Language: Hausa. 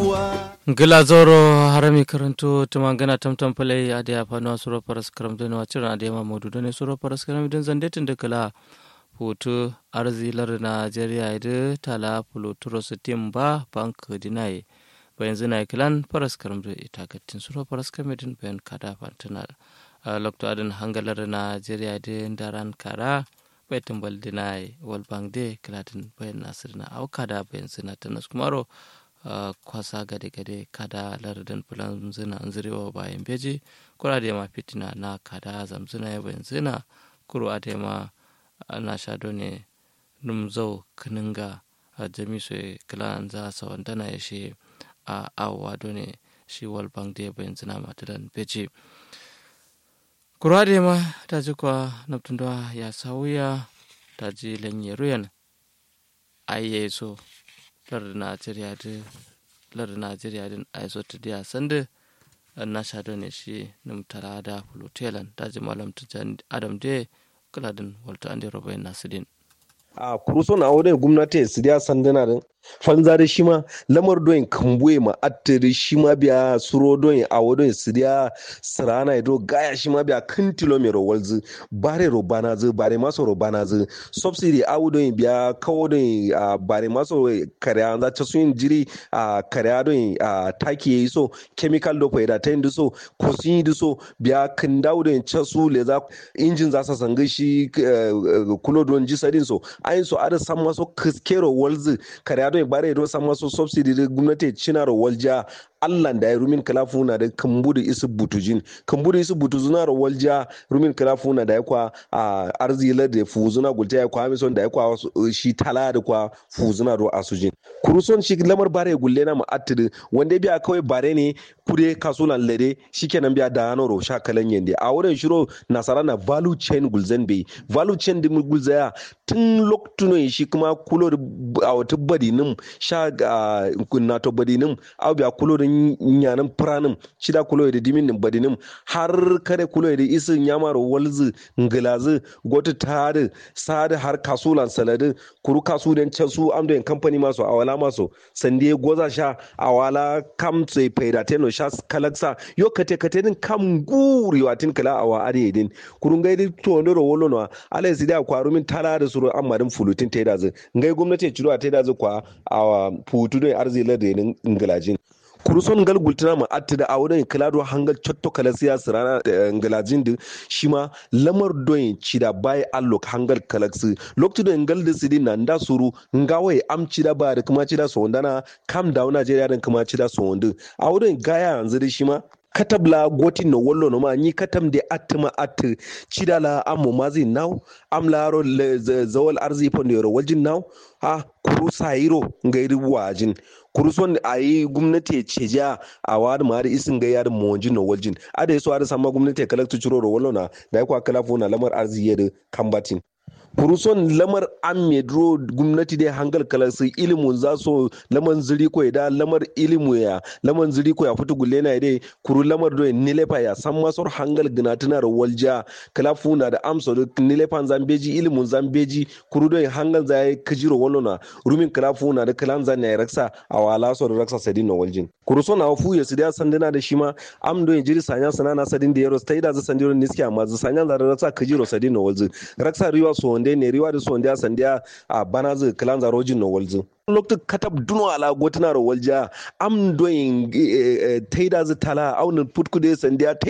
Glazoro harami karanto tumangana tamtam pale ade afano suro paras karam deno achira ade ma modu done suro paras karam den zandetin de kala foto arzilar Najeriya ide tala puluturo sitim ba bank dinai bayan zina klan paras karam de itagatin suro paras karam din bayan kada fantana lokto adan hangalar Najeriya ide daran kara betum bal dinai wal bank de klatin bayan nasirna au kada bayan zina tanas kumaro kwasa gade-gade kada lardin fulan zina zirewa bayan beji kura da ma fitina na kada zamzina ya bayan zina kuro a da ma na shado ne numzau kaninga a jami'su ya kila za sa wanda na ya shi a awa ne shi walbang da ya bayan zina matadan beji kura da ma ta ji kwa naftun ya sauya ta ji lanye ruyan ayyeso lar Najeriya din aiso ta dia sande na shado ne shi numtara da fulutelan daji malam tujan adam de kaladin walta ande robai nasidin a kuruso na wurin gwamnati su dia sandana din fanza da shi ma lamar doyin kambuye ma attiri shi ma biya suro doyin a wadon su dia sarana ido gaya shi ma biya kan kilomero walzu bare robana zu bare maso robana zu subsidy a wadon biya kawo doyin a bare maso kare an za ta sun jiri a kare doyin a taki yayi so chemical do faida ta yin so ko sun yi so biya kan dawo doyin casu le za injin za sa sanga shi kulo don ji sadin so ayin so ada san maso kiskero walzu kare don bare do san maso subsidy da gwamnati cinaro walja Allah da ya rumin kalafuna da kambudu isu butujin kambudu isu butuzuna ro walja rumin kalafuna da ya kwa arzila da fuzuna gulta ya kwa mison da ya kwa shi tala da kwa fuzuna ro asujin kuruson shi lamar bare gulle na ma'attidi wanda biya kawai bare ne kude kasulan lade shikenan biya da hano ro sha kalan yende a wurin shiro nasara na value chain gulzen bai value chain din gulzaya tun loktuno shi kuma kulo a wata badinin sha na to badinin au biya kulo da nyanan pranim shida kulo da dimin badinin har kare kulo da isin yamaro walzu ngalazu gota tare sada har kasulan salade kuru kasudan casu amdo company maso awala maso sande goza sha awala kam sai faida teno sha kalaksa yo kate din kam guri watin kala awa are din kurun gaidi to ndoro wolono ala sida kwaru min tala da suru amadin fulutin taida zu ngai gwamnati ciro taida zu kwa awa putu do arzila da ngalajin kuruson gal gultuna ma attida a wurin kilado hangal chotto kala siyasa rana ngalajin din shima lamar doyin cida bai allok hangal kalaksi lokto do ngal da sidin nan da suru ngawai am cida ba da kuma cida so ndana kam down Nigeria din kuma cida so ndin a wurin gaya yanzu da shima katabla gotin no wollo no ma ni katam de atma at cidala ammo mazi naw am laro zawal arzi fondo yoro waljin naw ha kuru sayiro ngairi wajin kuru son ayi gwamnati ce ja a wadi ma da isin ga yar monjin no waljin ada yaso ada sama gwamnati kalaktu ciro ro wollo na da kwa kalafu na lamar arzi yede kambatin kuruson lamar an medro gwamnati dai hangal kalarsu ilimin za so lamar ziri ko da lamar ilimu ya lamar ziri ko ya fito gulle na dai kuru lamar do nilefa ya san masor hangal ginatuna da walja kalafuna da amso da nilefan zambeji ilimin zambeji kuru do hangal za ya kajiro wallona rumin kalafuna da kalan zan ya raksa a wala so da raksa sadin na waljin kuruson a fu ya su da sandana da shima am do jiri sanya sanana sadin da yaro stai da za sandiro niski amma za sanya da raksa kajiro sadin na waljin raksa riwa so wanda ne riwa da sondiya sandiya a bana zai kilan zarojin na walzu lokta katab duno ala gotina ro walja am doing taida zai tala aunin putkude sandiya